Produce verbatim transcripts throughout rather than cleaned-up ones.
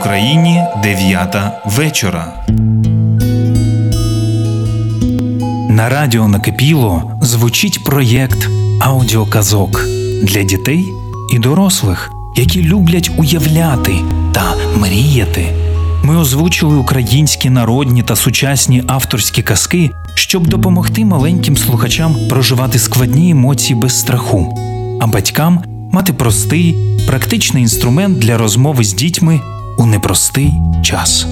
Україні дев'ята вечора. На радіо Накипіло звучить проєкт аудіоказок для дітей і дорослих, які люблять уявляти та мріяти. Ми озвучили українські народні та сучасні авторські казки, щоб допомогти маленьким слухачам проживати складні емоції без страху, а батькам мати простий, практичний інструмент для розмови з дітьми у непростий час.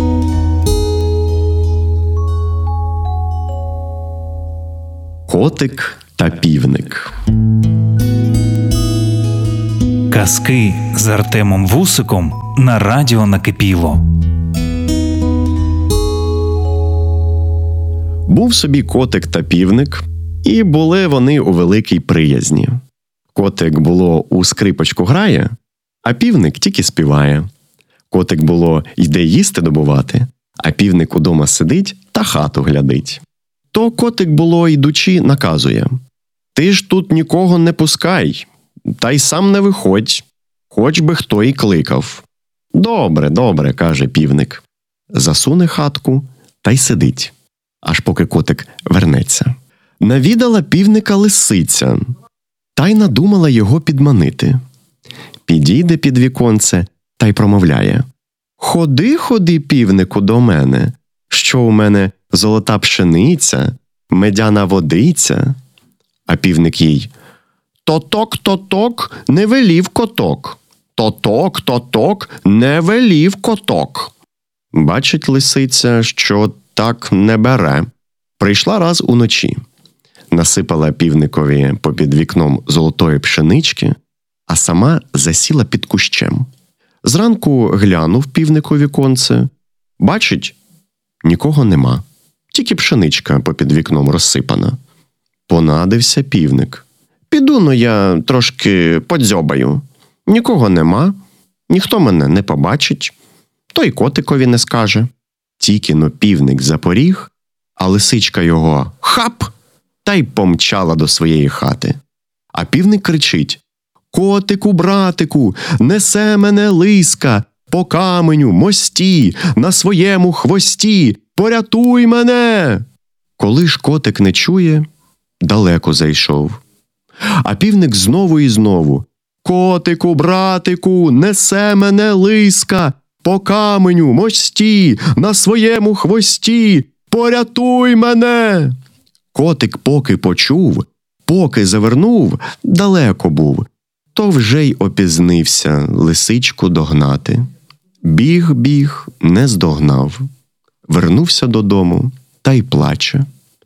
Котик та півник. Казки з Артемом Вусиком на радіо Накипіло. Був собі котик та півник, і були вони у великій приязні. Котик, було, у скрипочку грає, а півник тільки співає. Котик, було, йде їсти добувати, а півник удома сидить та хату глядить. То котик, було, йдучи, наказує: «Ти ж тут нікого не пускай, та й сам не виходь, хоч би хто і кликав». «Добре, добре», – каже півник. Засуне хатку та й сидить, аж поки котик вернеться. Навідала півника лисиця, та й надумала його підманити. Підійде під віконце та й промовляє: «Ходи, ходи, півнику, до мене, що у мене золота пшениця, медяна водиця». А півник їй: «Тоток, тоток, не велів коток, тоток, тоток, не велів коток». Бачить лисиця, що так не бере. Прийшла раз уночі, насипала півникові попід вікном золотої пшенички, а сама засіла під кущем. Зранку глянув півник у віконце. Бачить, нікого нема, тільки пшеничка попід вікном розсипана. Понадився півник: «Піду-но я трошки подзьобаю. Нікого нема, ніхто мене не побачить, то й котикові не скаже». Тільки-но півник запоріг, а лисичка його хап та й помчала до своєї хати. А півник кричить: «Котику, братику, несе мене лиска по каменю, мості, на своєму хвості, порятуй мене!» Коли ж котик не чує, далеко зайшов. А півник знову і знову: «Котику, братику, несе мене лиска по каменю, мості, на своєму хвості, порятуй мене!» Котик поки почув, поки завернув, далеко був, то вже й опізнився лисичку догнати. Біг, біг, не здогнав. Вернувся додому та й плаче.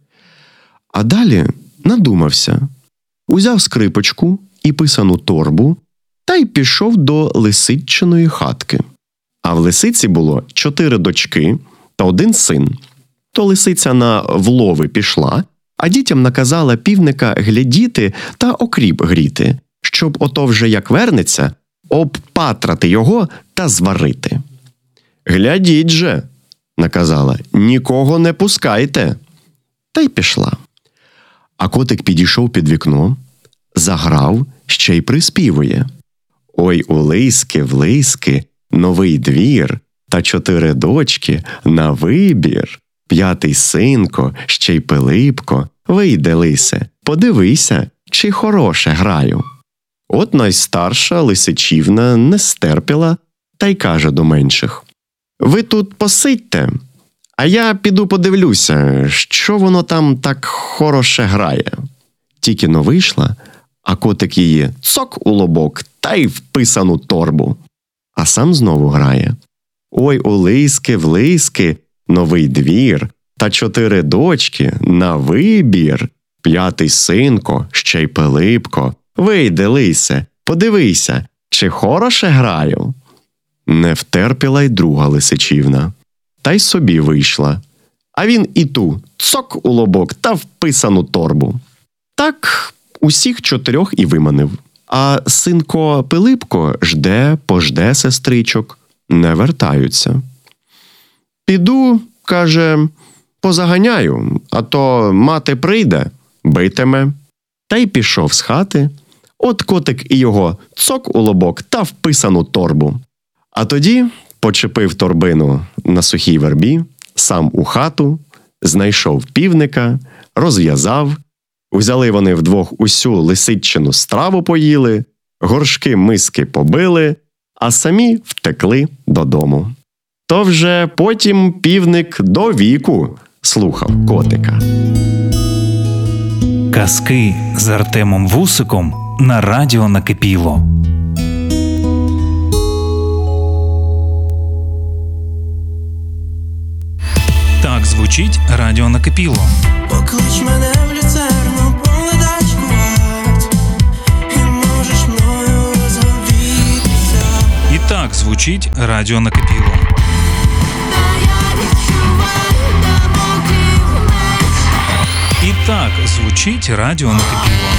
А далі надумався. Узяв скрипочку і писану торбу та й пішов до лисичиної хатки. А в лисиці було чотири дочки та один син. То лисиця на влови пішла, а дітям наказала півника глядіти та окріп гріти, щоб ото вже як вернеться, обпатрати його та зварити. «Глядіть же», – наказала, – «нікого не пускайте». Та й пішла. А котик підійшов під вікно, заграв, ще й приспівує: «Ой, у лиски, в лиски, новий двір, та чотири дочки на вибір. П'ятий синко, ще й Пилипко, вийди, лисе, подивися, чи хороше граю». От найстарша лисичівна не стерпіла та й каже до менших: «Ви тут посидьте, а я піду подивлюся, що воно там так хороше грає». Тільки-но вийшла, а котик її цок у лобок та й в писану торбу. А сам знову грає: «Ой, у лиски, в лиски, новий двір, та чотири дочки на вибір. П'ятий синко, ще й Пилипко, вийди, лисе, подивися, чи хороше граю». Не втерпіла й друга лисичівна, та й собі вийшла. А він і ту цок у лобок та в писану торбу. Так усіх чотирьох і виманив. А синко Пилипко жде, пожде сестричок, не вертаються. «Піду, – каже, – позаганяю, а то мати прийде, битиме». Та й пішов з хати. От котик і його цок у лобок та в писану торбу. А тоді почепив торбину на сухій вербі, сам у хату, знайшов півника, розв'язав. Узяли вони вдвох усю лисичину страву поїли, горшки миски побили, а самі втекли додому. То вже потім півник до віку слухав котика. Казки з Артемом Вусиком на радіо Накипіло. Так звучить радіо Накипіло. Поклич мене в люцерну, поледачкувать, і можеш мною розговітися. І так звучить радіо Накипіло. Та я відчуваю глибокий меч. І так звучить радіо Накипіло.